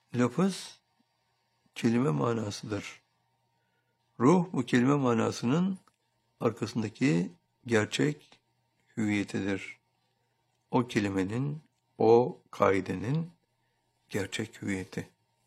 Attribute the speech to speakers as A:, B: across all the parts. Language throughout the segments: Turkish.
A: Lafız kelime manasıdır. Ruh bu kelime manasının arkasındaki gerçek hüviyetidir. O kelimenin, o kaidenin gerçek hüviyeti.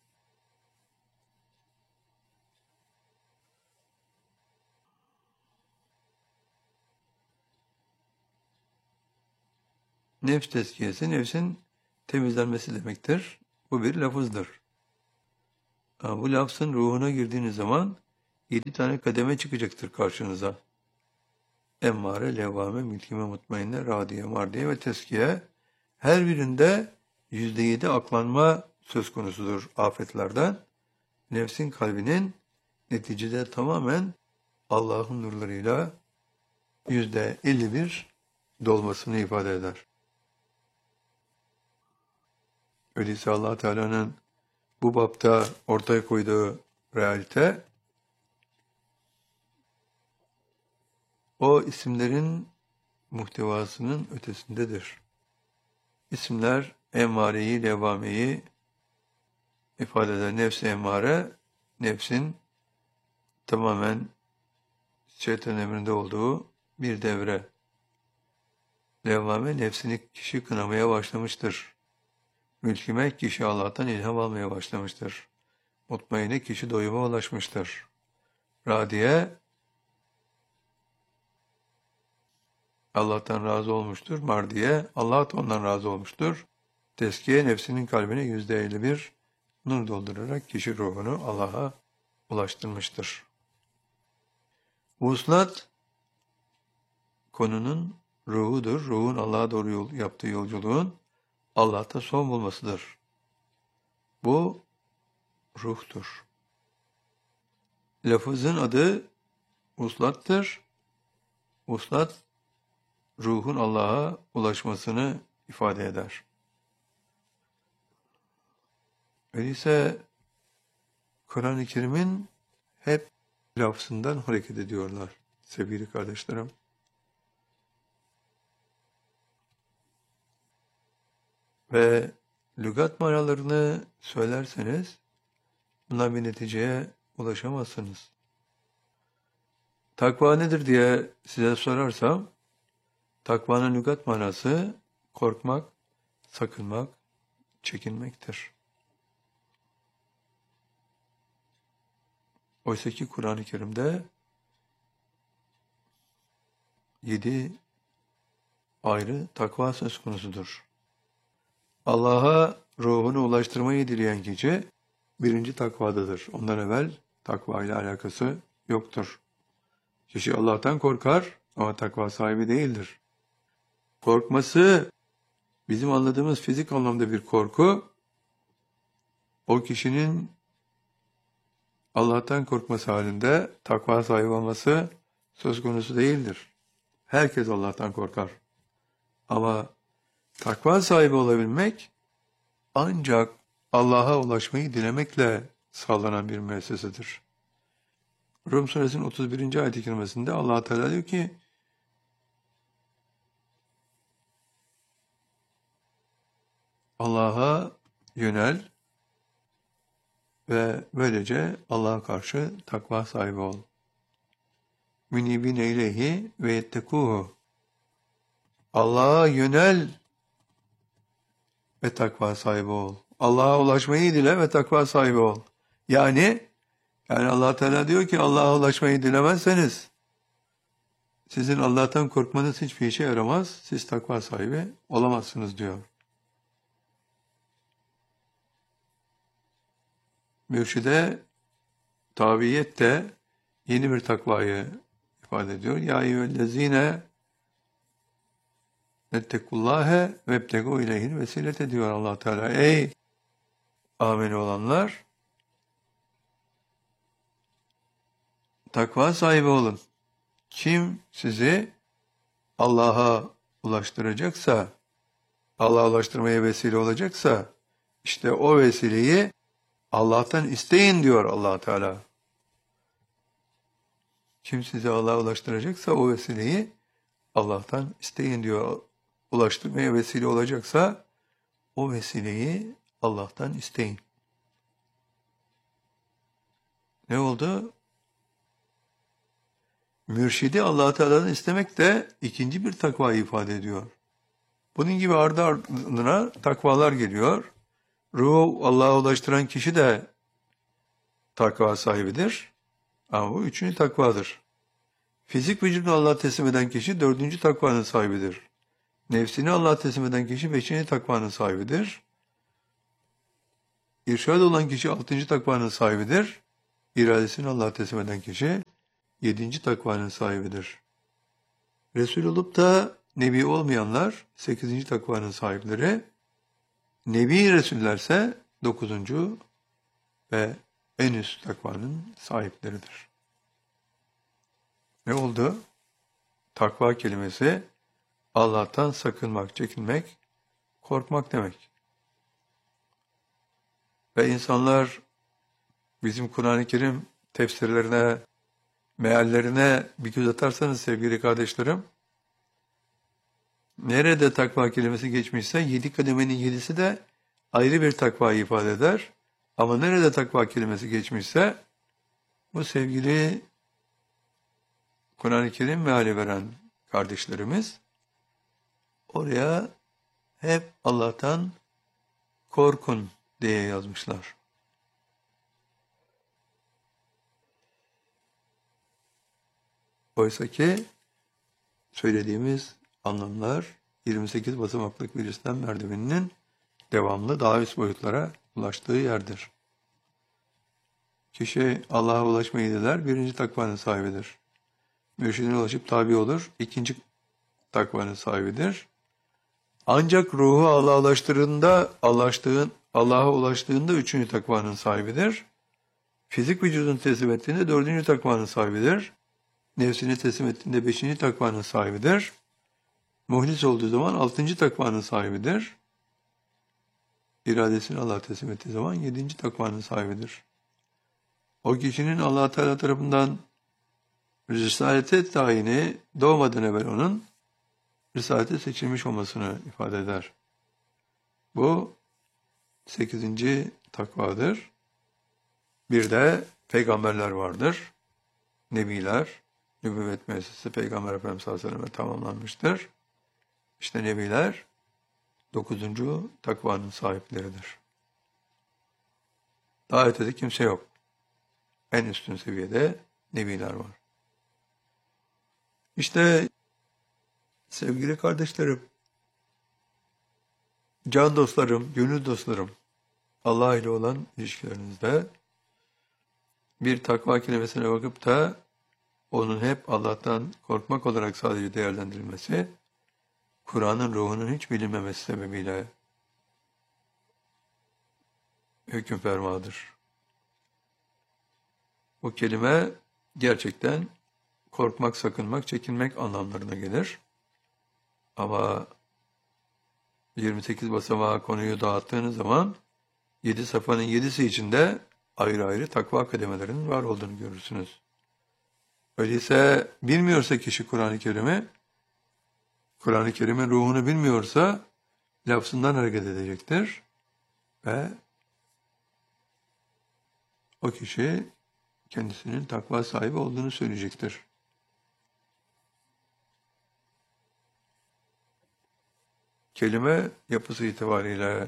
A: Nefs tezkiyesi, nefsin temizlenmesi demektir. Bu bir lafızdır. Bu lafzın ruhuna girdiğiniz zaman 7 tane kademe çıkacaktır karşınıza. Emmare, levvame, mülkime, mutmainne, radiye, mardiye ve tezkiye. Her birinde %7 aklanma söz konusudur afetlerden. Nefsin kalbinin neticede tamamen Allah'ın nurlarıyla %51 dolmasını ifade eder. Öyleyse Allah Teala'nın bu bapta ortaya koyduğu realite, o isimlerin muhtevasının ötesindedir. İsimler emmareyi, levvameyi ifade eder. Nefs-i emmare, nefsin tamamen şeytan emrinde olduğu bir devre. Levvame, nefsini kişi kınamaya başlamıştır. Mülkime, kişi Allah'tan ilham almaya başlamıştır. Mutmainne, kişi doyuma ulaşmıştır. Radiye, Allah'tan razı olmuştur. Mardiye, Allah da ondan razı olmuştur. Tezkiye, nefsinin kalbine %51 nur doldurarak kişi ruhunu Allah'a ulaştırmıştır. Vuslat, konunun ruhudur. Ruhun Allah'a doğru yaptığı yolculuğun Allah'ta son bulmasıdır. Bu ruhtur. Lafızın adı vuslattır. Vuslat, ruhun Allah'a ulaşmasını ifade eder. Öyleyse Kur'an-ı Kerim'in hep lafzından hareket ediyorlar sevgili kardeşlerim. Ve lügat manalarını söylerseniz bundan bir neticeye ulaşamazsınız. Takva nedir diye size sorarsam, takvanın lügat manası korkmak, sakınmak, çekinmektir. Oysa ki Kur'an-ı Kerim'de 7 ayrı takva söz konusudur. Allah'a ruhunu ulaştırmayı dileyen kişi birinci takvadadır. Ondan evvel takva ile alakası yoktur. Kişi Allah'tan korkar ama takva sahibi değildir. Korkması bizim anladığımız fizik anlamda bir korku, o kişinin Allah'tan korkması halinde takva sahibi olması söz konusu değildir. Herkes Allah'tan korkar. Ama takva sahibi olabilmek ancak Allah'a ulaşmayı dilemekle sağlanan bir müessesedir. Rum suresinin 31. ayet-i kerimesinde Allah Teala diyor ki, Allah'a yönel ve böylece Allah'a karşı takva sahibi ol. Münibine ileyhi ve yettekuhu. Allah'a yönel ve takva sahibi ol. Allah'a ulaşmayı dile ve takva sahibi ol. Yani Allah Teala diyor ki Allah'a ulaşmayı dilemezseniz sizin Allah'tan korkmanız hiçbir işe yaramaz. Siz takva sahibi olamazsınız diyor. Mürşide tabiyet de yeni bir takvayı ifade ediyor. Ya eyyühellezine ettekullâhe vebtegû ileyhil vesilete diyor Allah Teala. Ey ameli olanlar, takva sahibi olun. Kim sizi Allah'a ulaştıracaksa, Allah'a ulaştırmaya vesile olacaksa, işte o vesileyi Allah'tan isteyin diyor Allah Teala. Kim sizi Allah'a ulaştıracaksa o vesileyi Allah'tan isteyin diyor. Ulaştırmaya vesile olacaksa o vesileyi Allah'tan isteyin. ne oldu? Mürşidi Allah Teala'dan istemek de ikinci bir takvayı ifade ediyor. Bunun gibi ardı ardına takvalar geliyor. Ruhu Allah'a ulaştıran kişi de takva sahibidir. Ama bu üçüncü takvadır. Fizik vücudunu Allah'a teslim eden kişi dördüncü takvanın sahibidir. Nefsini Allah'a teslim eden kişi beşinci takvanın sahibidir. İrşad olan kişi altıncı takvanın sahibidir. İradesini Allah'a teslim eden kişi yedinci takvanın sahibidir. Resul olup da Nebi olmayanlar sekizinci takvanın sahipleri. Nebi Resullerse dokuzuncu ve en üst takvanın sahipleridir. Ne oldu? Takva kelimesi Allah'tan sakınmak, çekinmek, korkmak demek. Ve insanlar bizim Kur'an-ı Kerim tefsirlerine, meallerine bir göz atarsanız sevgili kardeşlerim, nerede takva kelimesi geçmişse 7 kademenin 7'si de ayrı bir takvayı ifade eder. Ama nerede takva kelimesi geçmişse bu sevgili Kur'an-ı Kerim meali veren kardeşlerimiz oraya hep Allah'tan korkun diye yazmışlar. Oysa ki söylediğimiz anlamlar 28 basamaklık bir İslam merdiveninin devamlı daha üst boyutlara ulaştığı yerdir. Kişi Allah'a ulaşmayı diler, birinci takvanın sahibidir. Mürşidine ulaşıp tabi olur, ikinci takvanın sahibidir. Ancak ruhu Allah'a ulaştığında üçüncü takvanın sahibidir. Fizik vücudunu teslim ettiğinde dördüncü takvanın sahibidir. Nefsini teslim ettiğinde beşinci takvanın sahibidir. Muhlis olduğu zaman altıncı takvanın sahibidir. İradesini Allah'a teslim ettiği zaman yedinci takvanın sahibidir. O kişinin Allah Teala tarafından risalete tayini doğmadan evvel onun risalete seçilmiş olmasını ifade eder. Bu 8. takvadır. Bir de peygamberler vardır. Nebiler, nübüvvet müessesesi Peygamber Efendimiz sallallahu aleyhi ve sellem'e tamamlanmıştır. İşte nebiler 9. takvanın sahipleridir. Daha ötede kimse yok. En üstün seviyede nebiler var. İşte sevgili kardeşlerim, can dostlarım, gönül dostlarım, Allah ile olan ilişkilerinizde bir takva kelimesine bakıp da onun hep Allah'tan korkmak olarak sadece değerlendirilmesi, Kur'an'ın ruhunun hiç bilinmemesi sebebiyle hüküm fermadır. Bu kelime gerçekten korkmak, sakınmak, çekinmek anlamlarına gelir. Ama 28 basamağa konuyu dağıttığınız zaman 7 safhanın 7'si içinde ayrı ayrı takva kademelerinin var olduğunu görürsünüz. Öyleyse bilmiyorsa kişi Kur'an-ı Kerim'in ruhunu bilmiyorsa lafzından hareket edecektir ve o kişi kendisinin takva sahibi olduğunu söyleyecektir. Kelime yapısı itibariyle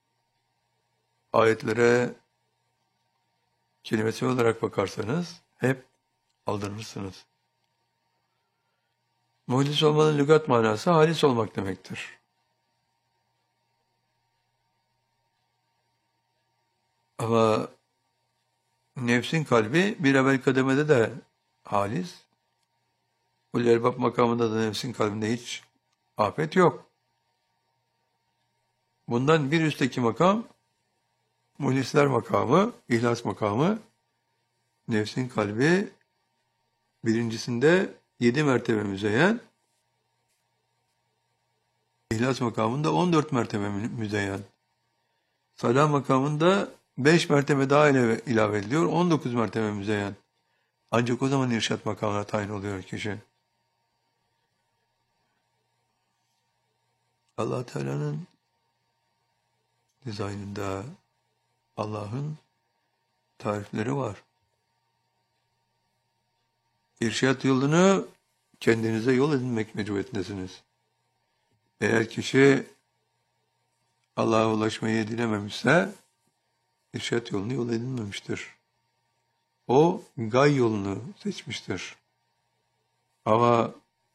A: ayetlere kelimesi olarak bakarsanız hep aldanırsınız. Muhlis olmanın lügat manası halis olmak demektir. Ama nefsin kalbi bir evvel kademede de halis. Ulul Elbab makamında da nefsin kalbinde hiç afet yok. Bundan bir üstteki makam muhlisler makamı, ihlas makamı. Nefsin kalbi birincisinde 7 mertebe müzeyyen, İhlas makamında 14 mertebe müzeyyen. Salah makamında 5 mertebe daha ilave ediliyor, 19 mertebe müzeyyen. Ancak o zaman irşat makamına tayin oluyor kişi. Allah Teala'nın dizaynında Allah'ın tarifleri var. İrşad yolunu kendinize yol edinmek mecburiyetindesiniz. Eğer kişi Allah'a ulaşmayı dilememişse, irşad yolunu yol edinmemiştir. O gay yolunu seçmiştir. Ama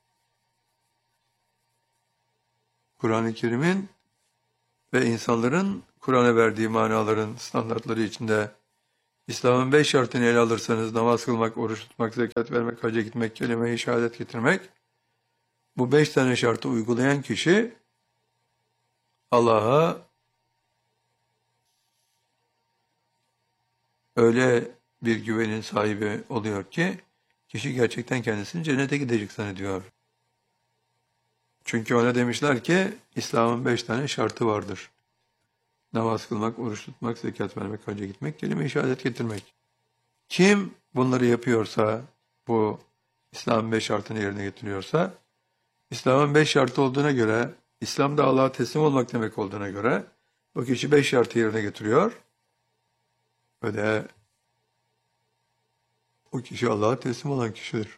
A: Kur'an-ı Kerim'in ve insanların Kur'an'a verdiği manaların standartları içinde İslam'ın 5 şartını ele alırsanız namaz kılmak, oruç tutmak, zekat vermek, hacca gitmek, kelime-i şehadet getirmek, bu 5 tane şartı uygulayan kişi Allah'a öyle bir güvenin sahibi oluyor ki kişi gerçekten kendisini cennete gidecek zannediyor. Çünkü ona demişler ki İslam'ın 5 tane şartı vardır. Namaz kılmak, oruç tutmak, zekat vermek, hacca gitmek, kelime-i şehadet getirmek. Kim bunları yapıyorsa, bu İslam'ın 5 şartını yerine getiriyorsa, İslam'ın 5 şartı olduğuna göre, İslam'da Allah'a teslim olmak demek olduğuna göre, bu kişi 5 şartı yerine getiriyor ve de o kişi Allah'a teslim olan kişidir.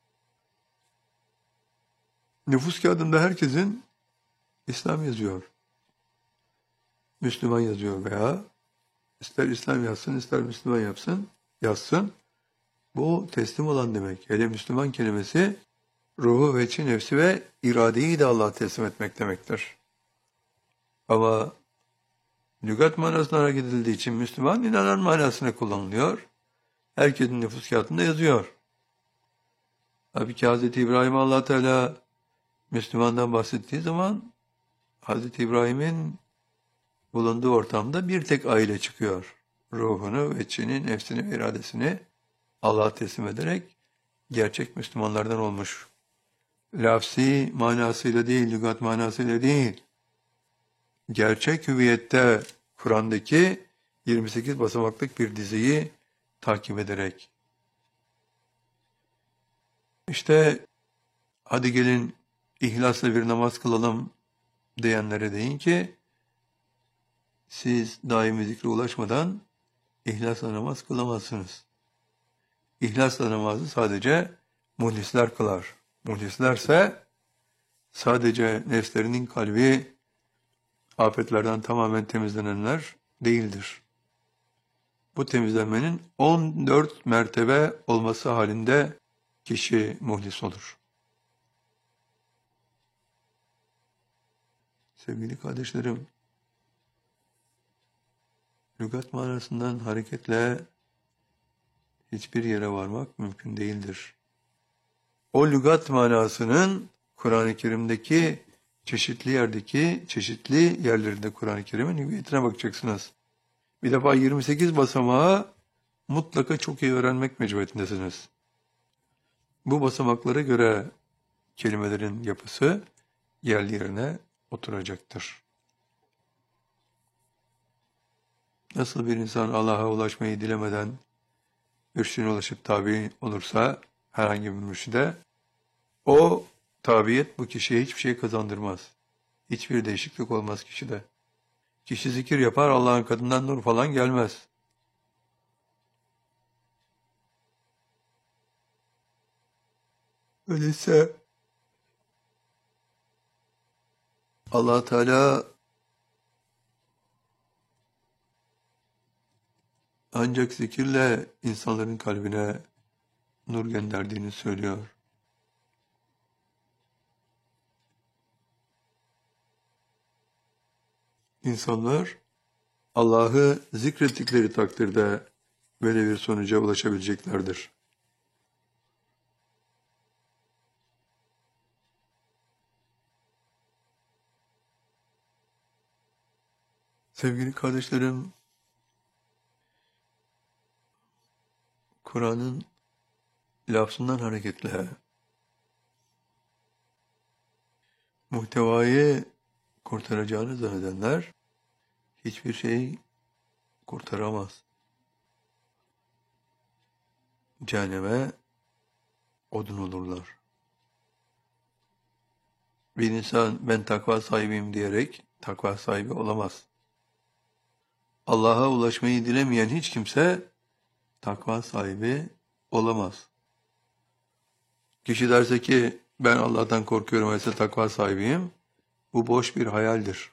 A: Nüfus kağıdında herkesin İslam yazıyor. Müslüman yazıyor veya ister İslam yazsın, ister Müslüman yazsın. Bu teslim olan demek. Hele Müslüman kelimesi ruhu ve içi, nefsi ve iradeyi de Allah'a teslim etmek demektir. Ama lügat manasına hareket edildiği için Müslüman inanan manasına kullanılıyor. Herkesin nüfus kağıdında yazıyor. Halbuki Hz. İbrahim Allah Teala Müslümandan bahsettiği zaman Hz. İbrahim'in bulunduğu ortamda bir tek aile çıkıyor. Ruhunu, içini, nefsini ve iradesini Allah'a teslim ederek gerçek Müslümanlardan olmuş. Lafsi manasıyla değil, lügat manasıyla değil. Gerçek hüviyette Kur'an'daki 28 basamaklık bir diziyi takip ederek. İşte hadi gelin ihlasla bir namaz kılalım diyenlere deyin ki siz daimi zikre ulaşmadan ihlasla namaz kılamazsınız. İhlasla namazı sadece muhlisler kılar. Muhlislerse sadece nefslerinin kalbi afetlerden tamamen temizlenenler değildir. Bu temizlenmenin 14 mertebe olması halinde kişi muhlis olur. Sevgili kardeşlerim, lügat manasından hareketle hiçbir yere varmak mümkün değildir. O lügat manasının Kur'an-ı Kerim'deki çeşitli yerlerinde Kur'an-ı Kerim'in hüviyetine bakacaksınız. Bir defa 28 basamağı mutlaka çok iyi öğrenmek mecburiyetindesiniz. Bu basamaklara göre kelimelerin yapısı yerli yerine oturacaktır. Nasıl bir insan Allah'a ulaşmayı dilemeden mürşidine ulaşıp tabi olursa herhangi bir mürşide, o tabiyet bu kişiye hiçbir şey kazandırmaz. Hiçbir değişiklik olmaz kişide. Kişi zikir yapar, Allah'ın katından nur falan gelmez. Öyleyse Allah Teala ancak zikirle insanların kalbine nur gönderdiğini söylüyor. İnsanlar Allah'ı zikrettikleri takdirde böyle bir sonuca ulaşabileceklerdir. Sevgili kardeşlerim, Kur'an'ın lafzından hareketle muhtevayı kurtaracağını zannedenler hiçbir şey kurtaramaz. Cehenneme odun olurlar. Bir insan ben takva sahibiyim diyerek takva sahibi olamaz. Allah'a ulaşmayı dilemeyen hiç kimse takva sahibi olamaz. Kişi derse ki ben Allah'tan korkuyorum ve takva sahibiyim, bu boş bir hayaldir.